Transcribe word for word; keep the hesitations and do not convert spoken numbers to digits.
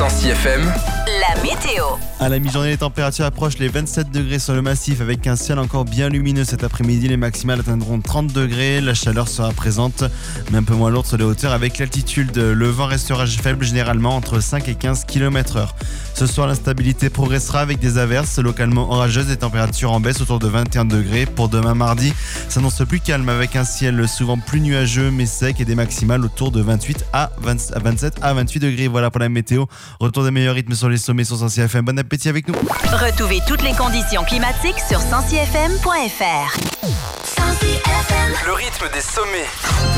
Sensi F M, la météo. À la mi-journée, les températures approchent les vingt-sept degrés sur le massif avec un ciel encore bien lumineux cet après-midi. Les maximales atteindront trente degrés. La chaleur sera présente, mais un peu moins lourde sur les hauteurs avec l'altitude. Le vent restera faible généralement entre cinq et quinze kilomètres heure. Ce soir, l'instabilité progressera avec des averses localement orageuses et températures en baisse autour de vingt et un degrés. Pour demain mardi, s'annonce plus calme avec un ciel souvent plus nuageux mais sec et des maximales autour de vingt-huit à vingt-sept à vingt-huit degrés. Voilà pour la météo. Retour des meilleurs rythmes sur les sommets sur Sensi F M. Bon appétit avec nous. Retrouvez toutes les conditions climatiques sur sensi f m point f r. Le rythme des sommets.